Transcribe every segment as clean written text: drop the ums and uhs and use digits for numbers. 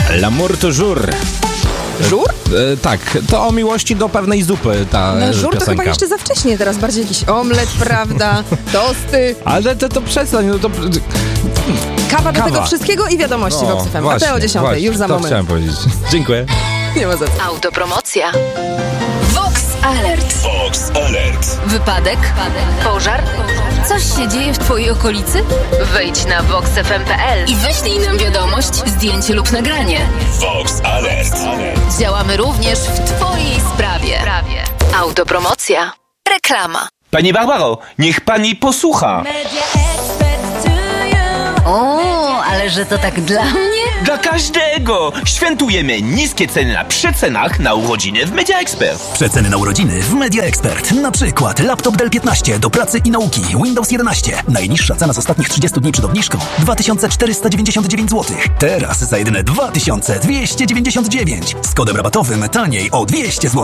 L'amour toujours. Żur? Tak, to o miłości do pewnej zupy ta żur piosenka. to chyba jeszcze za wcześnie, teraz bardziej jakiś omlet, prawda, tosty. Ale to przestań, no to... Kawa do tego wszystkiego i wiadomości w Vox FM. A te o 10:00, już za moment. chciałem powiedzieć. Dziękuję. Nie ma za co. Autopromocja. Vox Alert. Vox Alert. Wypadek? Pożar? Coś się dzieje w twojej okolicy? Wejdź na voxfm.pl i wyślij nam wiadomość, zdjęcie lub nagranie. Vox Alert. Działamy również w twojej sprawie. Autopromocja. Reklama. Pani Barbaro, niech pani posłucha. O, ale że to tak dla mnie? Dla każdego! Świętujemy niskie ceny na przecenach na urodziny w Media Expert. Przeceny na urodziny w Media Expert. Na przykład laptop Dell 15 do pracy i nauki Windows 11. Najniższa cena z ostatnich 30 dni przed obniżką 2499 zł. Teraz za jedyne 2299. Z kodem rabatowym taniej o 200 zł.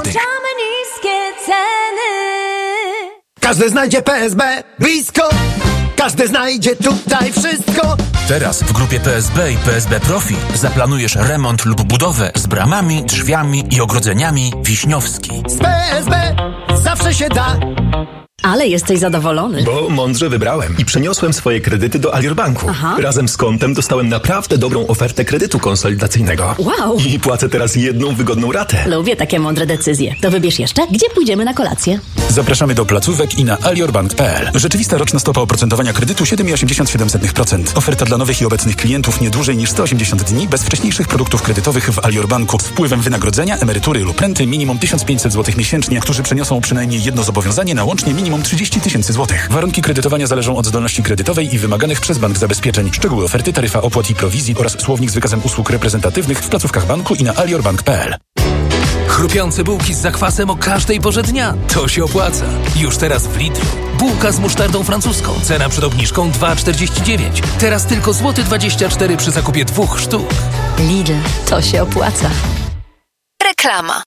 Każdy znajdzie PSB blisko. Każdy znajdzie tutaj wszystko. Teraz w grupie PSB i PSB Profi zaplanujesz remont lub budowę z bramami, drzwiami i ogrodzeniami Wiśniowski. Z PSB zawsze się da. Ale jesteś zadowolony. Bo mądrze wybrałem i przeniosłem swoje kredyty do Alior Banku. Aha. Razem z kontem dostałem naprawdę dobrą ofertę kredytu konsolidacyjnego. Wow. I płacę teraz jedną wygodną ratę. Lubię takie mądre decyzje. To wybierz jeszcze, gdzie pójdziemy na kolację. Zapraszamy do placówek i na aliorbank.pl. Rzeczywista roczna stopa oprocentowania kredytu 7,87%. Oferta dla nowych i obecnych klientów nie dłużej niż 180 dni bez wcześniejszych produktów kredytowych w Alior Banku z wpływem wynagrodzenia, emerytury lub renty minimum 1500 zł miesięcznie, którzy przeniosą przynajmniej jedno zobowiązanie na łącznie minimum 30 000 złotych. Warunki kredytowania zależą od zdolności kredytowej i wymaganych przez bank zabezpieczeń. Szczegóły oferty, taryfa opłat i prowizji oraz słownik z wykazem usług reprezentatywnych w placówkach banku i na aliorbank.pl. Chrupiące bułki z zakwasem o każdej porze dnia. To się opłaca. Już teraz w Lidlu. Bułka z musztardą francuską. Cena przed obniżką 2,49. Teraz tylko złoty 24 przy zakupie 2 sztuk. Lidl, to się opłaca. Reklama.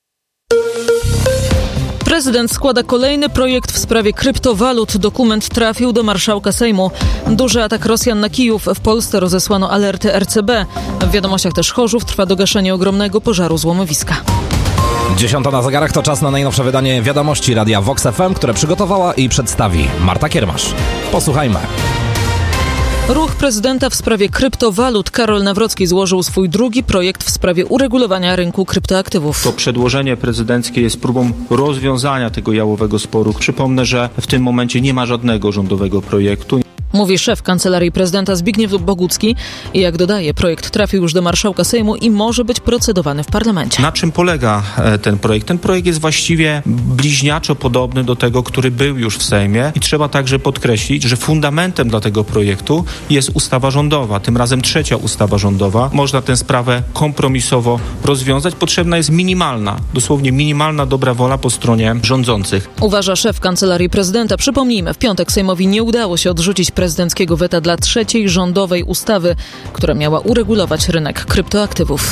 Prezydent składa kolejny projekt w sprawie kryptowalut. Dokument trafił do marszałka Sejmu. Duży atak Rosjan na Kijów. W Polsce rozesłano alerty RCB. W wiadomościach też Chorzów trwa dogaszenie ogromnego pożaru złomowiska. 10:00 na zegarach to czas na najnowsze wydanie wiadomości Radia Vox FM, które przygotowała i przedstawi Marta Kiermasz. Posłuchajmy. Ruch prezydenta w sprawie kryptowalut. Karol Nawrocki złożył swój drugi projekt w sprawie uregulowania rynku kryptoaktywów. To przedłożenie prezydenckie jest próbą rozwiązania tego jałowego sporu. Przypomnę, że w tym momencie nie ma żadnego rządowego projektu. Mówi szef Kancelarii Prezydenta Zbigniew Bogucki i jak dodaje, projekt trafił już do marszałka Sejmu i może być procedowany w parlamencie. Na czym polega ten projekt? Ten projekt jest właściwie bliźniaczo podobny do tego, który był już w Sejmie i trzeba także podkreślić, że fundamentem dla tego projektu jest ustawa rządowa, tym razem trzecia ustawa rządowa. Można tę sprawę kompromisowo rozwiązać. Potrzebna jest minimalna, dosłownie minimalna dobra wola po stronie rządzących. Uważa szef Kancelarii Prezydenta. Przypomnijmy, w piątek Sejmowi nie udało się odrzucić prezydenckiego weta dla trzeciej rządowej ustawy, która miała uregulować rynek kryptoaktywów.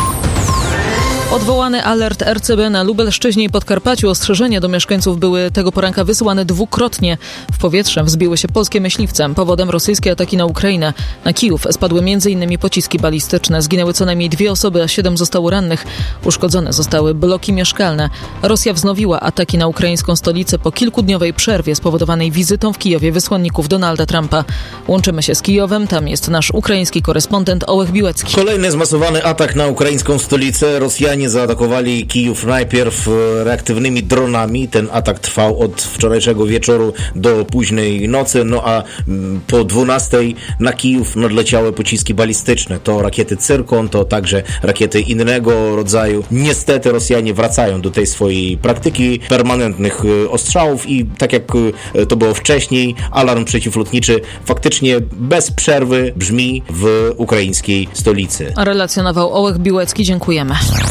Odwołany alert RCB na Lubelszczyźnie i Podkarpaciu. Ostrzeżenia do mieszkańców były tego poranka wysyłane dwukrotnie. W powietrze wzbiły się polskie myśliwce. Powodem rosyjskie ataki na Ukrainę. Na Kijów spadły m.in. pociski balistyczne. Zginęły co najmniej 2 osoby, a 7 zostało rannych. Uszkodzone zostały bloki mieszkalne. Rosja wznowiła ataki na ukraińską stolicę po kilkudniowej przerwie spowodowanej wizytą w Kijowie wysłanników Donalda Trumpa. Łączymy się z Kijowem. Tam jest nasz ukraiński korespondent Ołech Biłecki. Kolejny zmasowany atak na ukraińską stolicę. Rosjanie zaatakowali Kijów najpierw reaktywnymi dronami. Ten atak trwał od wczorajszego wieczoru do późnej nocy, no a po 12 na Kijów nadleciały pociski balistyczne. To rakiety Cyrkon, to także rakiety innego rodzaju. Niestety Rosjanie wracają do tej swojej praktyki permanentnych ostrzałów i tak jak to było wcześniej, alarm przeciwlotniczy faktycznie bez przerwy brzmi w ukraińskiej stolicy. Relacjonował Ołech Biłecki. Dziękujemy.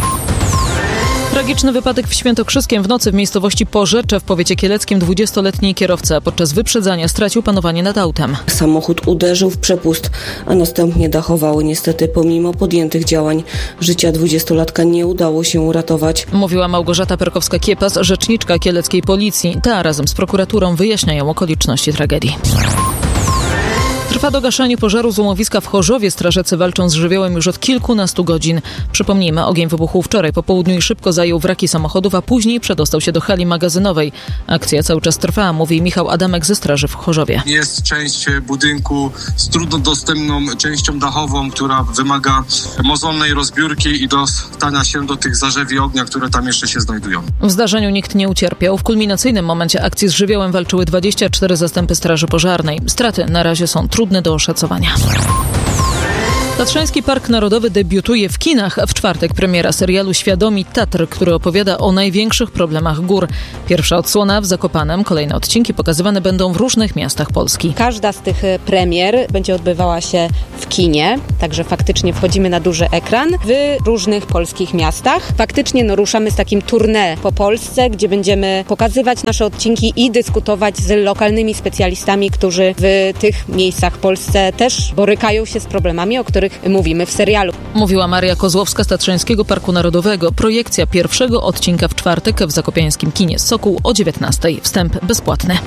Tragiczny wypadek w Świętokrzyskiem. W nocy w miejscowości Porzecze w powiecie kieleckim 20-letni kierowca podczas wyprzedzania stracił panowanie nad autem. Samochód uderzył w przepust, a następnie dachowały. Niestety pomimo podjętych działań życia 20-latka nie udało się uratować. Mówiła Małgorzata Perkowska-Kiepas, rzeczniczka kieleckiej policji. Ta razem z prokuraturą wyjaśniają okoliczności tragedii. Trwa dogaszanie pożaru złomowiska w Chorzowie. Strażacy walczą z żywiołem już od kilkunastu godzin. Przypomnijmy, ogień wybuchł wczoraj po południu i szybko zajął wraki samochodów, a później przedostał się do hali magazynowej. Akcja cały czas trwa, mówi Michał Adamek ze straży w Chorzowie. Jest część budynku z trudno dostępną częścią dachową, która wymaga mozolnej rozbiórki i dostania się do tych zarzewi ognia, które tam jeszcze się znajdują. W zdarzeniu nikt nie ucierpiał. W kulminacyjnym momencie akcji z żywiołem walczyły 24 zastępy straży pożarnej. Straty na razie są trudne do oszacowania. Tatrzański Park Narodowy debiutuje w kinach. W czwartek premiera serialu Świadomi Tatr, który opowiada o największych problemach gór. Pierwsza odsłona w Zakopanem, kolejne odcinki pokazywane będą w różnych miastach Polski. Każda z tych premier będzie odbywała się w kinie, także faktycznie wchodzimy na duży ekran w różnych polskich miastach. Faktycznie ruszamy z takim tournée po Polsce, gdzie będziemy pokazywać nasze odcinki i dyskutować z lokalnymi specjalistami, którzy w tych miejscach w Polsce też borykają się z problemami, o których mówimy w serialu. Mówiła Maria Kozłowska z Tatrzańskiego Parku Narodowego. Projekcja pierwszego odcinka w czwartek w zakopiańskim kinie Sokół o 19:00. Wstęp bezpłatny.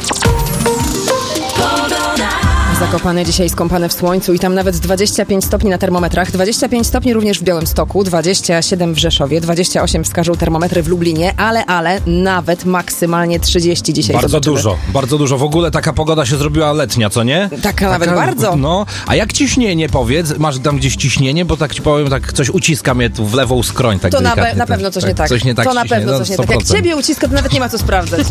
Zakopane dzisiaj skąpane w słońcu i tam nawet 25 stopni na termometrach, 25 stopni również w Białymstoku, 27 w Rzeszowie, 28 wskażą termometry w Lublinie, ale nawet maksymalnie 30 dzisiaj. Bardzo dużo. W ogóle taka pogoda się zrobiła letnia, co nie? Taka nawet bardzo. No, a jak ciśnienie, powiedz? Masz tam gdzieś ciśnienie? Bo tak ci powiem, tak coś uciska mnie tu w lewą skroń. Tak to na pewno coś nie tak. Coś nie tak. To na pewno coś nie tak. Jak ciebie uciska, to nawet nie ma co sprawdzać.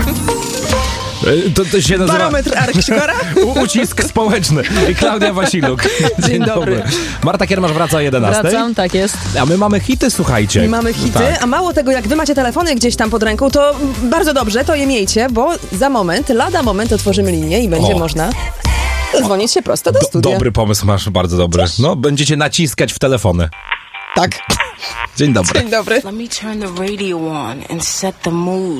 To się nazywa... Barometr Arksiugara? Ucisk społeczny. I Klaudia Wasiluk. Dzień dobry. Marta Kiermasz wraca o 11:00. Wracam, tak jest. A my mamy hity, słuchajcie. Mamy hity, tak. A mało tego, jak wy macie telefony gdzieś tam pod ręką, to bardzo dobrze, to je miejcie, bo za moment, lada moment otworzymy linię i będzie można dzwonić się prosto do studia. Dobry pomysł masz, bardzo dobry. No, będziecie naciskać w telefony. Tak. Dzień dobry. Dzień dobry. Let me turn the radio on and set the mood.